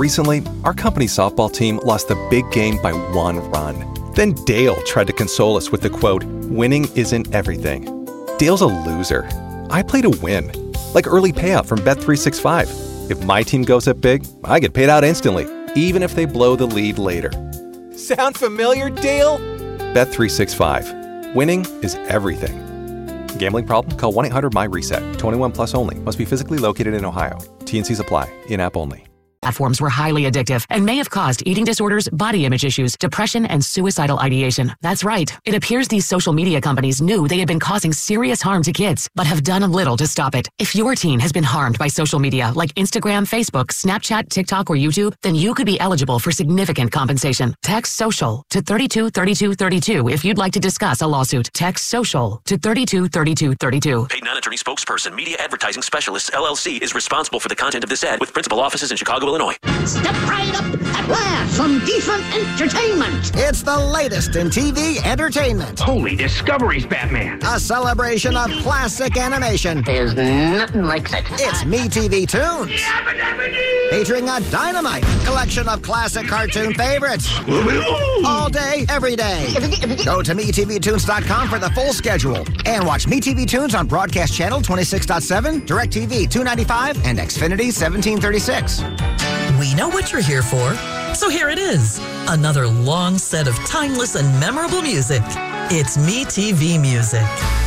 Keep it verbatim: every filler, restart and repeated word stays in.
Recently, our company's softball team lost the big game by one run. Then Dale tried to console us with the quote, "Winning isn't everything." Dale's a loser. I play to win. Like early payout from Bet three sixty-five. If my team goes up big, I get paid out instantly, even if they blow the lead later. Sound familiar, Dale? Bet three sixty-five. Winning is everything. Gambling problem? Call one eight hundred M Y reset. twenty-one plus only. Must be physically located in Ohio. T N Cs apply. In-app only. Platforms were highly addictive and may have caused eating disorders, body image issues, depression, and suicidal ideation. That's right. It appears these social media companies knew they had been causing serious harm to kids, but have done little to stop it. If your teen has been harmed by social media like Instagram, Facebook, Snapchat, TikTok, or YouTube, then you could be eligible for significant compensation. Text SOCIAL to thirty-two thirty-two thirty-two if you'd like to discuss a lawsuit. Text SOCIAL to thirty-two thirty-two thirty-two. Paid non-attorney spokesperson, Media Advertising Specialists, L L C, is responsible for the content of this ad with principal offices in Chicago, Illinois. Step right up. At last, some decent entertainment. It's the latest in T V entertainment. Holy discoveries, Batman. A celebration of classic animation. There's nothing like that. It's MeTV Tunes. Featuring a dynamite collection of classic cartoon favorites. All day, every day. Go to Me T V Tunes dot com for the full schedule. And watch MeTV Tunes on Broadcast Channel twenty-six point seven, DirecTV two ninety-five, and Xfinity seventeen thirty-six. We know what you're here for, so here it is. Another long set of timeless and memorable music. It's MeTV Music.